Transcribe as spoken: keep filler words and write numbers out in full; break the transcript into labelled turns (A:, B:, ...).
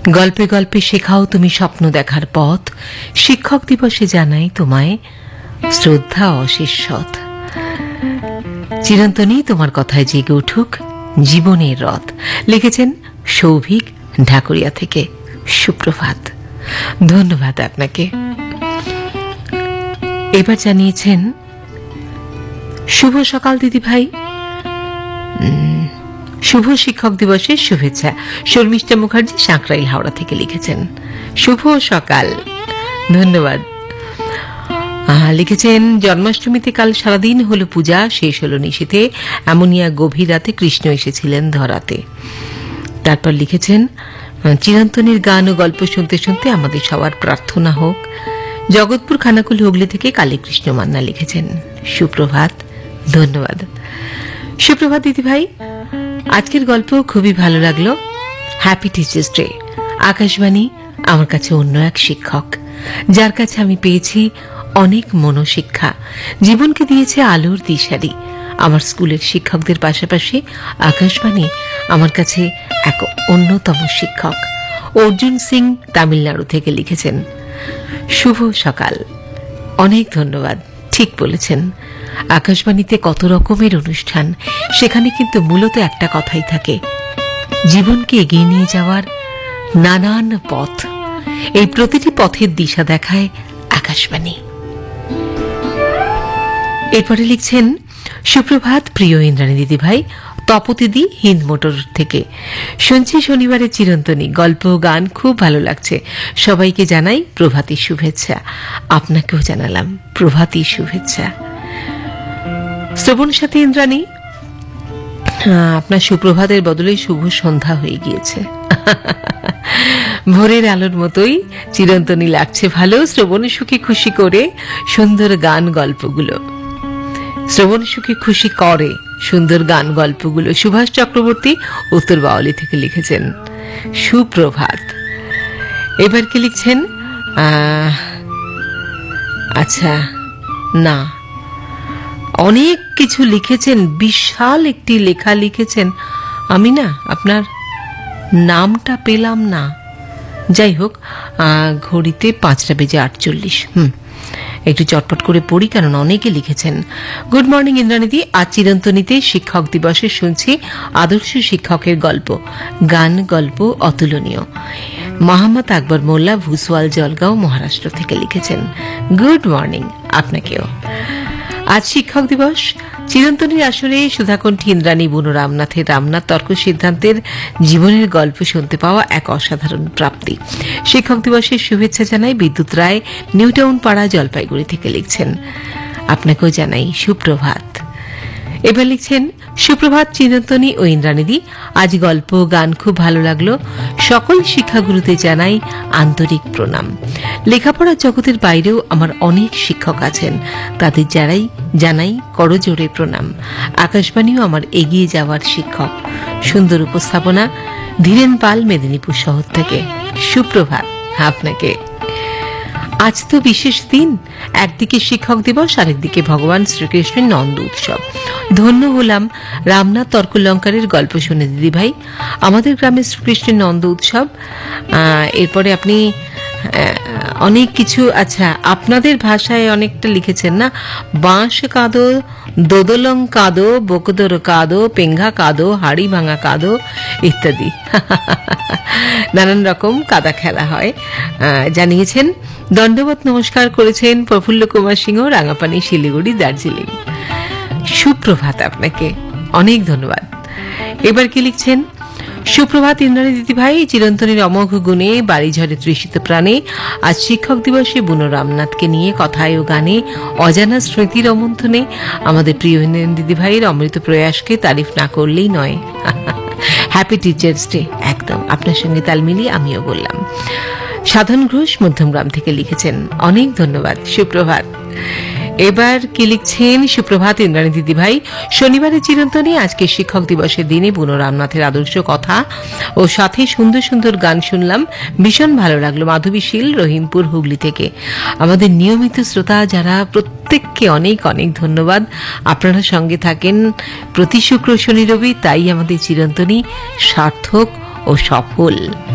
A: গল্পে গল্পে শেখাও তুমি স্বপ্ন দেখার পথ। শিক্ষক দিবসে জানাই তোমায় শ্রদ্ধা অশেষ সৎ। চিরন্তনী তোমার কথায় জেগে উঠুক জীবনের রথ। লিখেছেন সৌভিক ঢাকুরিয়া থেকে। সুপ্রভাত। ধন্যবাদ আপনাকে। এবার জানিয়েছেন শুভ সকাল দিদি ভাই, শুভ শিক্ষক দিবসের শুভেচ্ছা। শর্মিষ্ঠা মুখার্জি সাঁকরাইল হাওড়া থেকে লিখেছেন শুভ সকাল। ধন্যবাদ। লিখেছেন জন্মাষ্টমীতে কাল সারাদিন হলো পূজা, শেষ হলো নিশীথে, এমনিয়া গভীর রাতে কৃষ্ণ এসেছিলেন ধরাতে। তারপর লিখেছেন চিরন্তনীর গান ও গল্প শুনতে শুনতে আমাদের সবার প্রার্থনা হোক। জগৎপুর খানাকুল হুগলি থেকে কালী কৃষ্ণ মান্না লিখেছেন সুপ্রভাত। ধন্যবাদ। সুপ্রভাত দিদি ভাই, আজকের গল্প খুবই ভালো লাগলো। Happy teachers day. আকাশবাণী আমার কাছে অন্য এক শিক্ষক, যার কাছে আমি পেয়েছি অনেক মনোশিক্ষা, জীবনকে দিয়েছে আলোর দিশারি। আমার স্কুলের শিক্ষকদের পাশাপাশি আকাশবাণী আমার কাছে এক অন্যতম শিক্ষক। অর্জুন সিং তামিলনাড়ু থেকে লিখেছেন শুভ সকাল। অনেক ধন্যবাদ। ঠিক বলেছেন, আকাশবাণীতে কত রকমের অনুষ্ঠান, সেখানে কিন্তু মূলত একটা কথাই থাকে, জীবনকে এগিয়ে নিয়ে যাওয়ার নানান পথ। এই প্রতিটি পথের দিশা দেখায় আকাশবাণী। এরপরে লিখছেন সুপ্রভাত প্রিয় ইন্দ্রাণী দিদি ভাই, তপতিদি হিন্দ মোটর থেকে। শুনছি শনিবারের চিরন্তনী, গল্প গান খুব ভালো লাগছে। সবাইকে জানাই প্রভাতী শুভেচ্ছা। আপনাকেও জানালাম প্রভাতী শুভেচ্ছা। শ্রবণ সাথী ইন্দ্রাণী, আপনার সুপ্রভাতের বদলে শুভ সন্ধ্যা হয়ে গিয়েছে। ভোরের আলোর মতোই চিরন্তনী লাগছে ভালো। শ্রবণ সুখী খুশি করে সুন্দর গান গল্পগুলো, শ্রবণ সুখী খুশি করে সুন্দর গান গল্পগুলো। সুভাষ চক্রবর্তী উত্তর বাওয়ালি থেকে লিখেছেন সুপ্রভাত। এবার কি লিখছেন? আচ্ছা, না, অনেক কিছু লিখেছেন, বিশাল একটি লেখা লিখেছেন। আমি না আপনার নামটা পেলাম না। যাই হোক, ঘড়িতে পাঁচটা বেজে আটচল্লিশ। হুম একটু চটপট করে পড়ি, কারণ অনেকে লিখেছেন। গুড মর্নিং ইন্দ্রাণীদি, আজ চিরন্তনীতে শিক্ষক দিবসে শুনছি আদর্শ শিক্ষকের গল্প, গান গল্প অতুলনীয়। মোহাম্মদ আকবর মোল্লা, ভুসওয়াল, জলগাঁও, মহারাষ্ট্র থেকে লিখেছেন গুড মর্নিং আপনাকেও। আজ শিক্ষক দিবস। চিরন্তনীর আসরে সুধাকণ্ঠী ইন্দ্রাণী বুনো রামনাথের রামনাথ তর্ক সিদ্ধান্তের জীবনের গল্প শুনতে পাওয়া এক অসাধারণ প্রাপ্তি। শিক্ষক দিবসের শুভেচ্ছা জানাই বিদ্যুৎ রায়, নিউটাউন পাড়া, জলপাইগুড়ি থেকে লিখছেন। আপনাকেও জানাই সুপ্রভাত। এবার লিখছেন সুপ্রভাত চিরন্তনী ও ইন্দ্রাণীদি, আজ গল্প গান খুব ভালো লাগলো। সকল শিক্ষাগুরুদের জানাই আন্তরিক প্রণাম। লেখাপড়ার জগতের বাইরেও আমার অনেক শিক্ষক আছেন, তাদের যারাই জানাই করজোড়ে প্রণাম। আকাশবাণীও আমার এগিয়ে যাওয়ার শিক্ষক। সুন্দর উপস্থাপনা। ধীরেন পাল, মেদিনীপুর শহর থেকে। সুপ্রভাত আপনাকে। আজ তো বিশেষ দিন, একদিকে শিক্ষক দিবস, আরেকদিকে ভগবান শ্রীকৃষ্ণের নন্দ উৎসব। ধন্য হলাম রামনাথ তর্কলঙ্কারের গল্প শুনে দিদি ভাই। আমাদের গ্রামে শ্রীকৃষ্ণের নন্দ উৎসব। এরপরে আপনি অনেক কিছু, আচ্ছা আপনাদের ভাষায় অনেকটা লিখেছেন না, বাঁশ কাঁদো, দোদলং কাঁদো, বকদর কাঁদো, পেঙ্ঘা কাঁদো, হাড়ি ভাঙা কাঁদো ইত্যাদি। নানান রকম কাদা খেলা হয় জানিয়েছেন। দণ্ডবত নমস্কার করেছেন প্রফুল্ল কুমার সিংহ, রাঙাপানি, শিলিগুড়ি, দার্জিলিং। সুপ্রভাত আপনাকে, অনেক ধন্যবাদ। এবার কি লিখছেন? সুপ্রভাত ইন্দ্রাণী দিদি ভাই, চিরন্তনীর অমোঘ গুণে বাড়ি ঝড়ে তৃষিত প্রাণে আজ শিক্ষক দিবসে বুনো রামনাথকে নিয়ে কথায় ও গানে অজানা স্মৃতির অমন্থনে আমাদের প্রিয় ইন্দ্রাণী দিদি ভাইয়ের অমৃত প্রয়াসকে তারিফ না করলেই নয়। Happy teachers day. একদম আপনার সঙ্গে তাল মিলিয়ে আমিও বললাম। সাধন ঘোষ মধ্যমগ্রাম থেকে লিখেছেন অনেক ধন্যবাদ। সুপ্রভাত। এবার কি লিখছেন? সুপ্রভাত ইন্দ্রাণী দিদি ভাই, শনিবারের চিরন্তনী আজকে শিক্ষক দিবসের দিনে বুনো রামনাথের আদর্শ কথা ও সাথে সুন্দর সুন্দর গান শুনলাম, ভীষণ ভালো লাগলো। মাধবী শীল, রহিমপুর, হুগলি থেকে। আমাদের নিয়মিত শ্রোতা যারা, প্রত্যেককে অনেক অনেক ধন্যবাদ। আপনারা সঙ্গে থাকেন প্রতি শুক্র শনি রবি, তাই আমাদের চিরন্তনী সার্থক ও সফল।